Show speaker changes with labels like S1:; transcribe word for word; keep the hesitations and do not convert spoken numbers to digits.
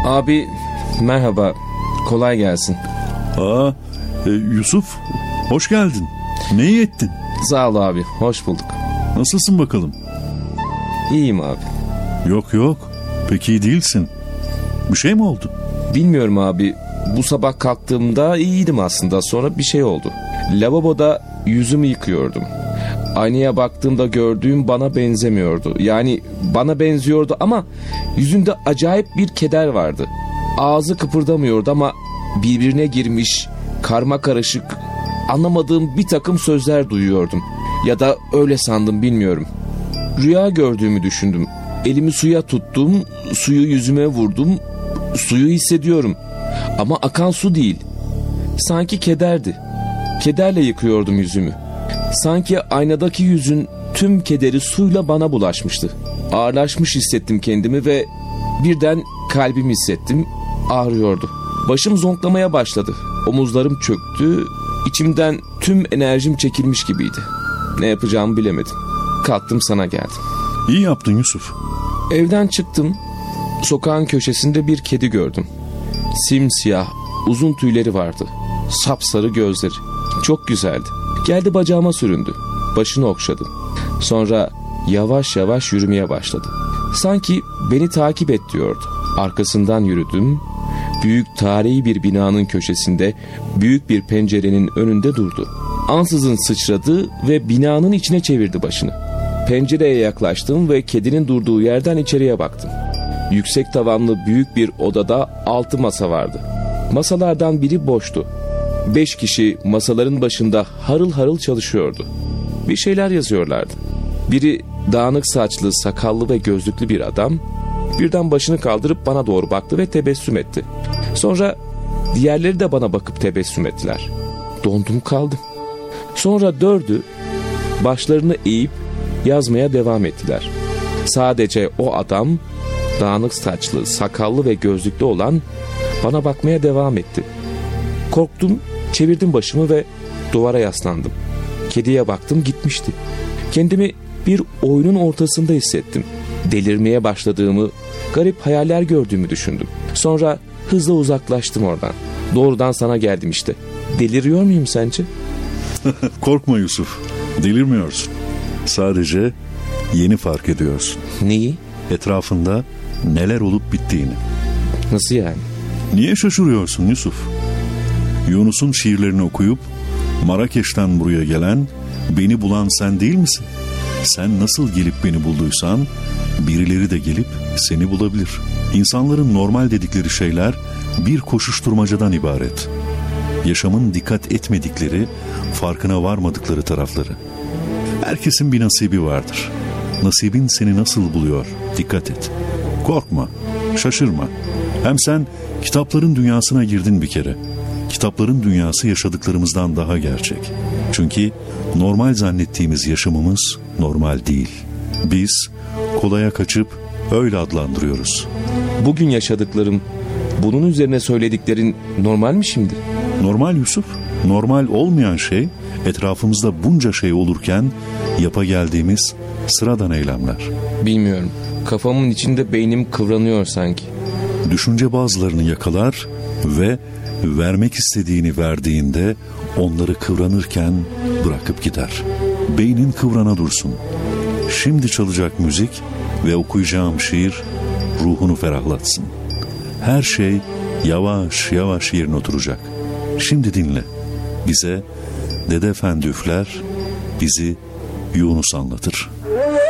S1: Abi merhaba, kolay gelsin.
S2: Aa, e, Yusuf, hoş geldin. Ne iyi ettin?
S1: Sağ ol abi, hoş bulduk.
S2: Nasılsın bakalım?
S1: İyiyim abi.
S2: Yok yok, pek iyi değilsin. Bir şey mi oldu?
S1: Bilmiyorum abi, bu sabah kalktığımda iyiydim aslında, sonra bir şey oldu. Lavaboda yüzümü yıkıyordum. Aynaya baktığımda gördüğüm bana benzemiyordu. Yani bana benziyordu ama yüzünde acayip bir keder vardı. Ağzı kıpırdamıyordu ama birbirine girmiş, karma karışık, anlamadığım bir takım sözler duyuyordum. Ya da öyle sandım, bilmiyorum. Rüya gördüğümü düşündüm. Elimi suya tuttum, suyu yüzüme vurdum. Suyu hissediyorum ama akan su değil. Sanki kederdi. Kederle yıkıyordum yüzümü. Sanki aynadaki yüzün tüm kederi suyla bana bulaşmıştı. Ağırlaşmış hissettim kendimi ve birden kalbimi hissettim. Ağrıyordu. Başım zonklamaya başladı. Omuzlarım çöktü. İçimden tüm enerjim çekilmiş gibiydi. Ne yapacağımı bilemedim. Kalktım, sana geldim.
S2: İyi yaptın Yusuf.
S1: Evden çıktım. Sokağın köşesinde bir kedi gördüm. Simsiyah, uzun tüyleri vardı. Sapsarı gözleri. Çok güzeldi. Geldi bacağıma süründü. Başını okşadım. Sonra yavaş yavaş yürümeye başladı. Sanki beni takip et diyordu. Arkasından yürüdüm. Büyük tarihi bir binanın köşesinde büyük bir pencerenin önünde durdu. Ansızın sıçradı ve binanın içine çevirdi başını. Pencereye yaklaştım ve kedinin durduğu yerden içeriye baktım. Yüksek tavanlı büyük bir odada altı masa vardı. Masalardan biri boştu. Beş kişi masaların başında harıl harıl çalışıyordu. Bir şeyler yazıyorlardı. Biri dağınık saçlı, sakallı ve gözlüklü bir adam. Birden başını kaldırıp bana doğru baktı ve tebessüm etti. Sonra diğerleri de bana bakıp tebessüm ettiler. Dondum kaldım. Sonra dördü başlarını eğip yazmaya devam ettiler. Sadece o adam, dağınık saçlı, sakallı ve gözlüklü olan, bana bakmaya devam etti. Korktum, çevirdim başımı ve duvara yaslandım. Kediye baktım, gitmişti. Kendimi bir oyunun ortasında hissettim. Delirmeye başladığımı, garip hayaller gördüğümü düşündüm. Sonra hızla uzaklaştım oradan. Doğrudan sana geldim işte. Deliriyor muyum sence?
S2: Korkma Yusuf, delirmiyorsun. Sadece yeni fark ediyorsun.
S1: Neyi?
S2: Etrafında neler olup bittiğini.
S1: Nasıl yani?
S2: Niye şaşırıyorsun Yusuf? Yunus'un şiirlerini okuyup Marrakeş'ten buraya gelen, beni bulan sen değil misin? Sen nasıl gelip beni bulduysan birileri de gelip seni bulabilir. İnsanların normal dedikleri şeyler bir koşuşturmacadan ibaret. Yaşamın dikkat etmedikleri, farkına varmadıkları tarafları. Herkesin bir nasibi vardır. Nasibin seni nasıl buluyor? Dikkat et. Korkma, şaşırma. Hem sen kitapların dünyasına girdin bir kere. Kitapların dünyası yaşadıklarımızdan daha gerçek. Çünkü normal zannettiğimiz yaşamımız normal değil. Biz kolaya kaçıp öyle adlandırıyoruz.
S1: Bugün yaşadıklarım, bunun üzerine söylediklerin normal mi şimdi?
S2: Normal Yusuf. Normal olmayan şey etrafımızda bunca şey olurken yapa geldiğimiz sıradan eylemler.
S1: Bilmiyorum. Kafamın içinde beynim kıvranıyor sanki.
S2: Düşünce bazılarını yakalar ve vermek istediğini verdiğinde onları kıvranırken bırakıp gider. Beynin kıvrana dursun. Şimdi çalacak müzik ve okuyacağım şiir ruhunu ferahlatsın. Her şey yavaş yavaş yerine oturacak. Şimdi dinle. Bize Dede Efendi üfler, bizi Yunus anlatır.